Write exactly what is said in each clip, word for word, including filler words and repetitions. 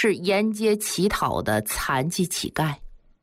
是沿街乞讨的残疾乞丐。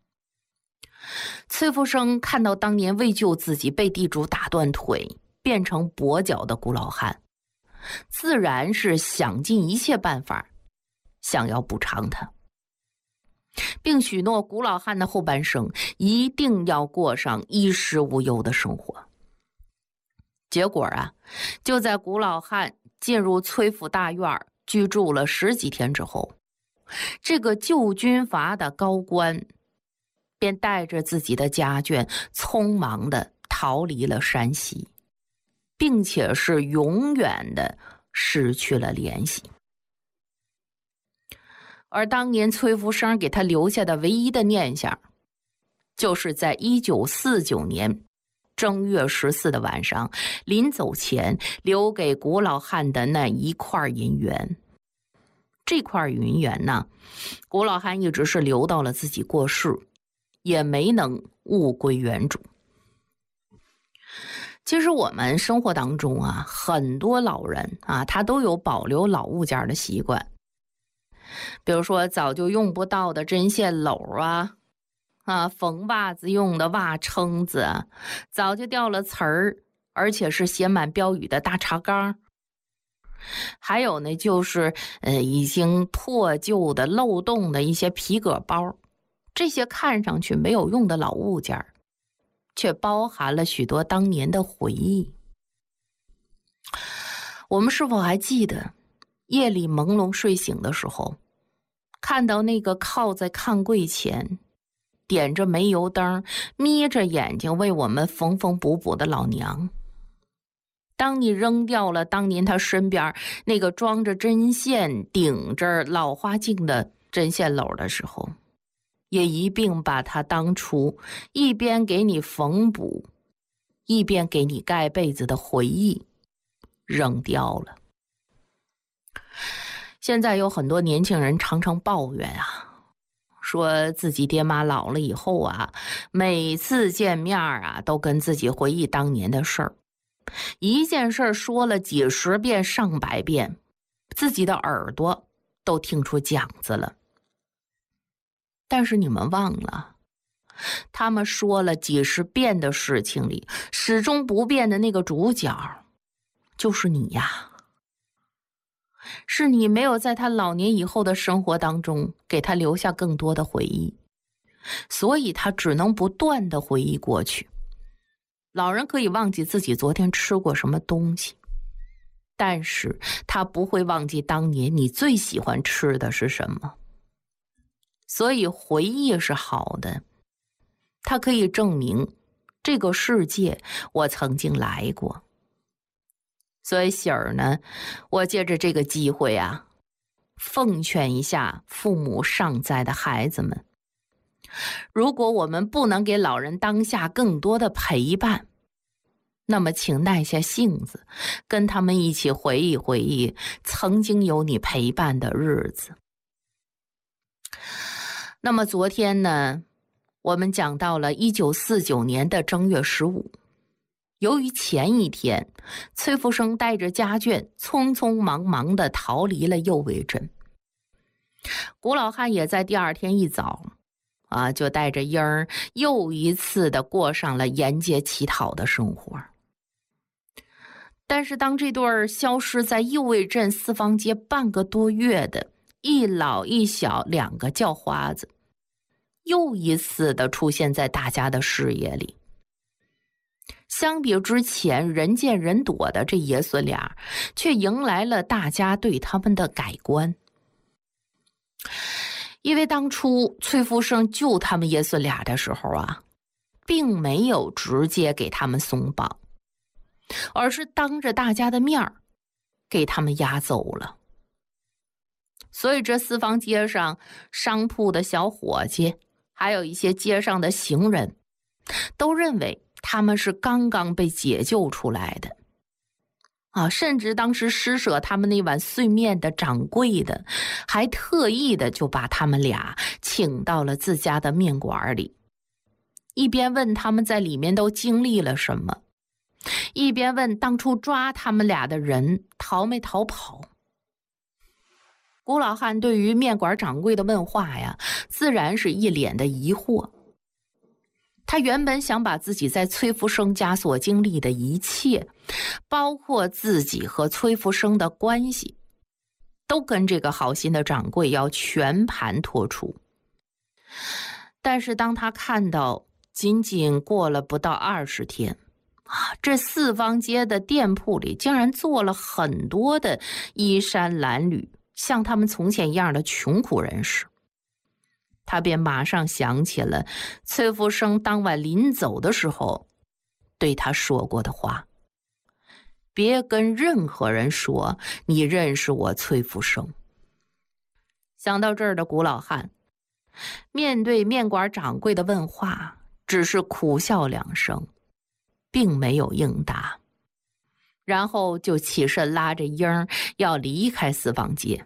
崔福生看到当年为救自己被地主打断腿变成跛脚的古老汉，自然是想尽一切办法想要补偿他，并许诺古老汉的后半生一定要过上衣食无忧的生活。结果啊，就在古老汉进入崔府大院居住了十几天之后，这个旧军阀的高官便带着自己的家眷匆忙地逃离了山西，并且是永远的失去了联系。而当年崔福生给他留下的唯一的念想，就是在一九四九年正月十四的晚上，临走前留给古老汉的那一块银元。这块银元呢，古老汉一直是留到了自己过世，也没能物归原主。其实我们生活当中啊，很多老人啊，他都有保留老物件的习惯。比如说早就用不到的针线篓啊，啊，缝袜子用的袜撑子啊，早就掉了词儿，而且是写满标语的大茶缸。还有呢，就是呃已经破旧的漏洞的一些皮革包，这些看上去没有用的老物件，却包含了许多当年的回忆。我们是否还记得夜里朦胧睡醒的时候，看到那个靠在炕柜前点着煤油灯眯着眼睛为我们缝缝补补的老娘？当你扔掉了当年他身边那个装着针线顶着老花镜的针线篓的时候，也一并把他当初一边给你缝补一边给你盖被子的回忆扔掉了。现在有很多年轻人常常抱怨啊，说自己爹妈老了以后啊，每次见面啊都跟自己回忆当年的事儿，一件事说了几十遍上百遍，自己的耳朵都听出茧子了。但是你们忘了，他们说了几十遍的事情里，始终不变的那个主角就是你呀。是你没有在他老年以后的生活当中给他留下更多的回忆，所以他只能不断的回忆过去。老人可以忘记自己昨天吃过什么东西，但是他不会忘记当年你最喜欢吃的是什么。所以回忆是好的，它可以证明这个世界我曾经来过。所以喜儿呢，我借着这个机会啊，奉劝一下父母尚在的孩子们，如果我们不能给老人当下更多的陪伴，那么请耐下性子，跟他们一起回忆回忆曾经有你陪伴的日子。那么昨天呢，我们讲到了一九四九年的正月十五，由于前一天崔福生带着家眷匆匆忙忙地逃离了右卫镇，古老汉也在第二天一早啊，就带着婴儿又一次地过上了沿街乞讨的生活。但是当这对消失在右卫镇四方街半个多月的一老一小两个叫花子又一次的出现在大家的视野里，相比之前人见人躲的这爷孙俩，却迎来了大家对他们的改观。因为当初崔福生救他们爷孙俩的时候啊，并没有直接给他们松绑，而是当着大家的面给他们押走了。所以这四方街上商铺的小伙计，还有一些街上的行人，都认为他们是刚刚被解救出来的啊，甚至当时施舍他们那碗碎面的掌柜的，还特意的就把他们俩请到了自家的面馆里，一边问他们在里面都经历了什么，一边问当初抓他们俩的人逃没逃跑。 古老汉对于面馆掌柜的问话呀，自然是一脸的疑惑。他原本想把自己在崔福生家所经历的一切，包括自己和崔福生的关系，都跟这个好心的掌柜要全盘托出。但是当他看到仅仅过了不到二十天啊，这四方街的店铺里竟然坐了很多的衣衫褴褛，像他们从前一样的穷苦人士，他便马上想起了崔福生当晚临走的时候对他说过的话：别跟任何人说你认识我崔福生。想到这儿的古老汉面对面馆掌柜的问话，只是苦笑两声，并没有应答，然后就起身拉着英儿要离开四方街。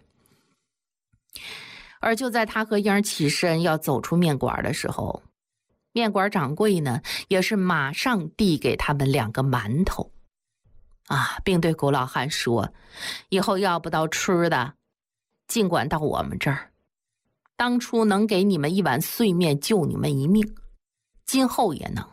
而就在他和英儿起身要走出面馆的时候，面馆掌柜呢也是马上递给他们两个馒头啊，并对古老汉说：以后要不到吃的，尽管到我们这儿，当初能给你们一碗碎面救你们一命，今后也能。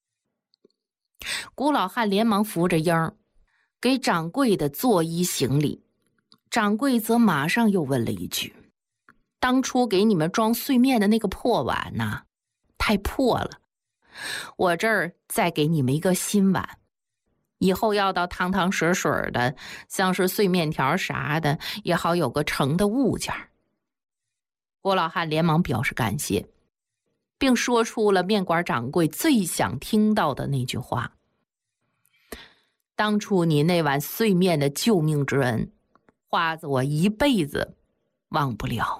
古老汉连忙扶着英儿给掌柜的作揖行礼，掌柜则马上又问了一句：当初给你们装碎面的那个破碗呐，太破了，我这儿再给你们一个新碗，以后要到汤汤水水的，像是碎面条啥的，也好有个盛的物件。郭老汉连忙表示感谢，并说出了面馆掌柜最想听到的那句话：当初你那碗碎面的救命之恩，花子我一辈子忘不了。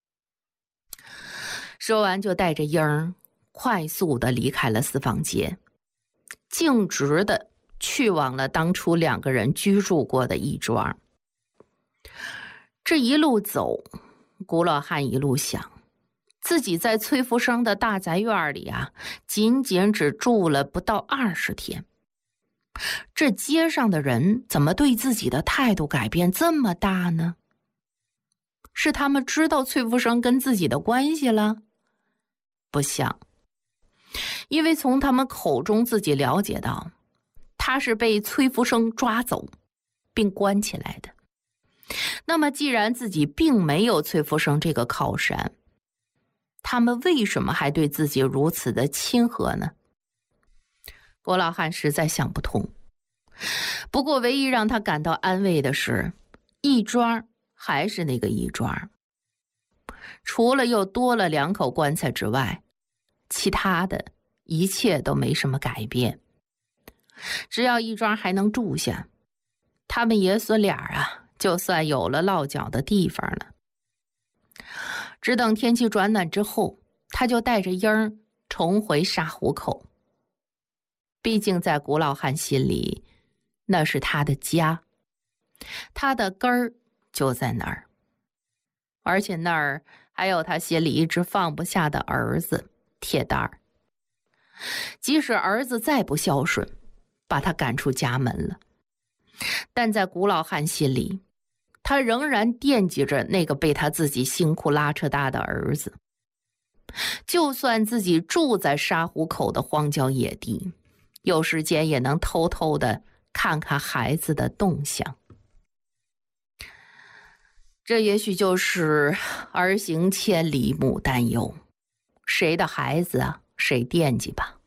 说完就带着英儿快速的离开了四方街，径直的去往了当初两个人居住过的义庄。这一路走，古老汉一路想，自己在崔福生的大宅院里啊，仅仅只住了不到二十天，这街上的人怎么对自己的态度改变这么大呢？是他们知道崔福生跟自己的关系了？不像，因为从他们口中自己了解到，他是被崔福生抓走并关起来的。那么既然自己并没有崔福生这个靠山，他们为什么还对自己如此的亲和呢？郭老汉实在想不通。不过唯一让他感到安慰的是，义庄还是那个义庄，除了又多了两口棺材之外，其他的一切都没什么改变。只要义庄还能住下，他们爷孙俩啊，就算有了落脚的地方了。只等天气转暖之后，他就带着英儿重回沙湖口。毕竟在古老汉心里，那是他的家，他的根儿就在那儿，而且那儿还有他心里一直放不下的儿子铁蛋儿。即使儿子再不孝顺，把他赶出家门了，但在古老汉心里，他仍然惦记着那个被他自己辛苦拉扯大的儿子。就算自己住在沙湖口的荒郊野地，有时间也能偷偷的看看孩子的动向。这也许就是儿行千里母担忧，谁的孩子啊，谁惦记吧。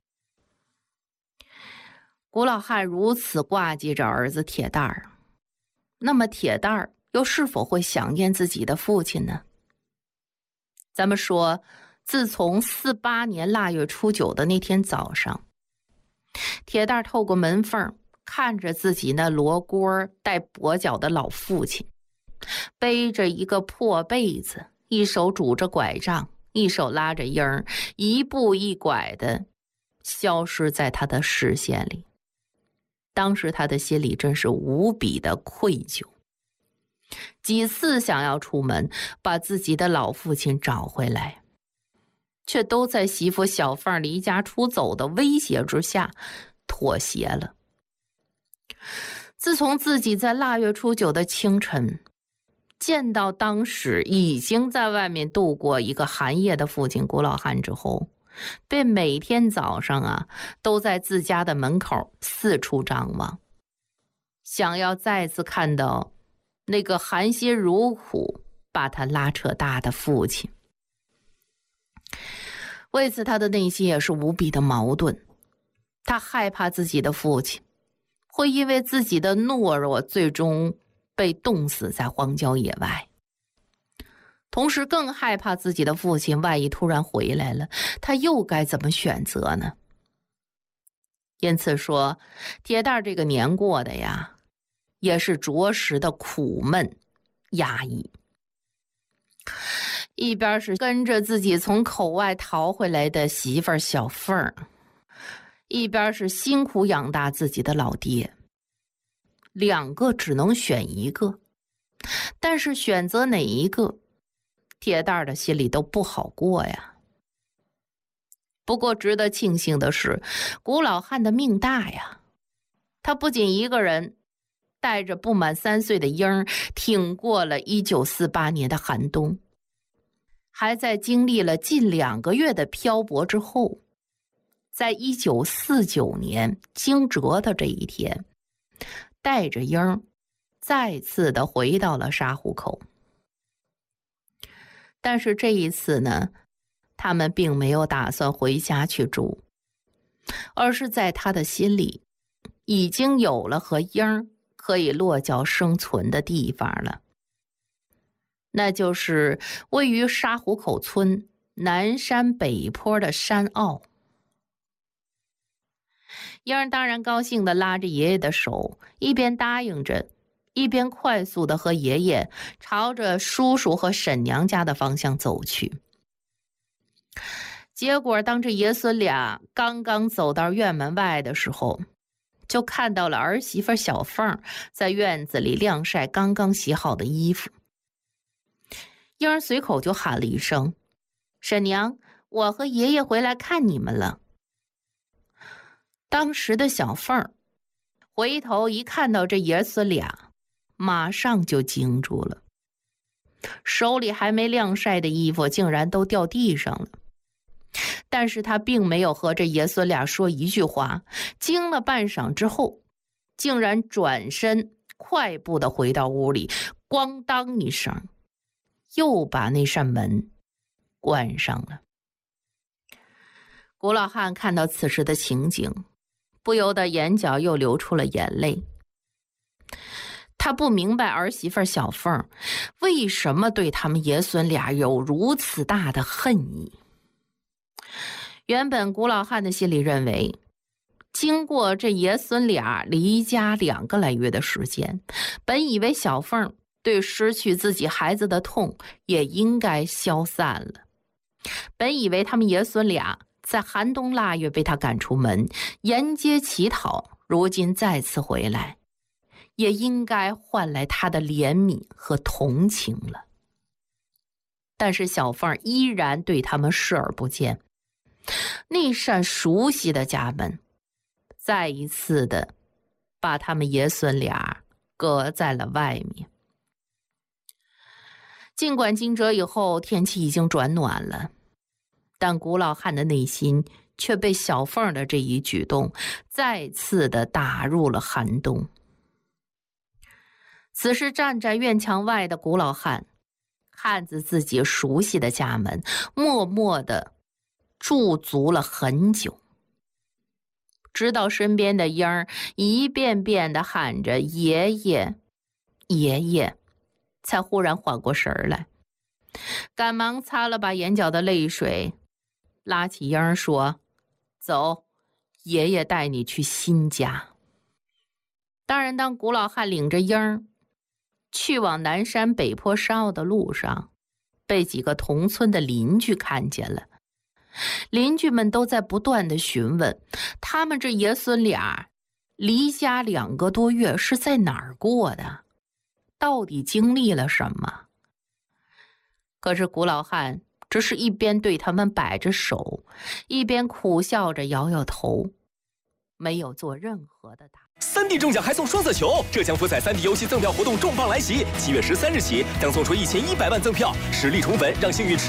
古老汉如此挂记着儿子铁蛋儿，那么铁蛋儿又是否会想念自己的父亲呢？咱们说，自从四八年腊月初九的那天早上，铁蛋儿透过门缝看着自己那罗锅带跛脚的老父亲，背着一个破被子，一手拄着拐杖，一手拉着婴儿，一步一拐的消失在他的视线里。当时他的心里真是无比的愧疚，几次想要出门把自己的老父亲找回来，却都在媳妇小凤离家出走的威胁之下妥协了。自从自己在腊月初九的清晨见到当时已经在外面度过一个寒夜的父亲古老汉之后，便每天早上啊都在自家的门口四处张望，想要再次看到那个含辛茹苦把他拉扯大的父亲。为此他的内心也是无比的矛盾，他害怕自己的父亲会因为自己的懦弱最终被冻死在荒郊野外，同时更害怕自己的父亲万一突然回来了，他又该怎么选择呢？因此说，铁蛋这个年过的呀，也是着实的苦闷压抑。一边是跟着自己从口外逃回来的媳妇儿小凤儿，一边是辛苦养大自己的老爹，两个只能选一个，但是选择哪一个，铁蛋儿的心里都不好过呀。不过值得庆幸的是，古老汉的命大呀，他不仅一个人带着不满三岁的婴儿挺过了一九四八年的寒冬，还在经历了近两个月的漂泊之后，在一九四九年惊蛰的这一天，带着婴儿再次的回到了沙湖口。但是这一次呢，他们并没有打算回家去住，而是在他的心里已经有了和婴儿可以落脚生存的地方了，那就是位于沙湖口村南山北坡的山坳。婴儿当然高兴地拉着爷爷的手，一边答应着，一边快速地和爷爷朝着叔叔和婶娘家的方向走去。结果当这爷孙俩刚刚走到院门外的时候，就看到了儿媳妇小凤在院子里晾晒刚刚洗好的衣服。婴儿随口就喊了一声：“婶娘，我和爷爷回来看你们了。”当时的小凤回头一看到这爷孙俩，马上就惊住了，手里还没晾晒的衣服竟然都掉地上了。但是他并没有和这爷孙俩说一句话，惊了半晌之后，竟然转身快步的回到屋里，咣当一声，又把那扇门关上了。古老汉看到此时的情景，不由得眼角又流出了眼泪。他不明白儿媳妇小凤为什么对他们爷孙俩有如此大的恨意。原本古老汉的心里认为，经过这爷孙俩离家两个来月的时间，本以为小凤对失去自己孩子的痛也应该消散了，本以为他们爷孙俩在寒冬腊月被他赶出门，沿街乞讨，如今再次回来，也应该换来他的怜悯和同情了。但是小凤依然对他们视而不见，那扇熟悉的家门再一次的把他们爷孙俩隔在了外面。尽管惊蛰以后天气已经转暖了，但古老汉的内心却被小凤的这一举动再次的打入了寒冬。此时站在院墙外的古老汉看着自己熟悉的家门，默默的驻足了很久，直到身边的婴儿一遍遍的喊着爷爷爷爷，才忽然缓过神来，赶忙擦了把眼角的泪水，拉起婴儿说：“走，爷爷带你去新家。”当然，当古老汉领着婴儿去往南山北坡山坳的路上，被几个同村的邻居看见了。邻居们都在不断的询问，他们这爷孙俩离家两个多月是在哪儿过的，到底经历了什么？可是古老汉只是一边对他们摆着手，一边苦笑着摇摇头， 没有做任何的打。 三 D 中奖还送双色球，浙江福彩三 D 游戏赠票活动重磅来袭，七月十三日起将送出一千一百万赠票，实力宠粉让幸运持。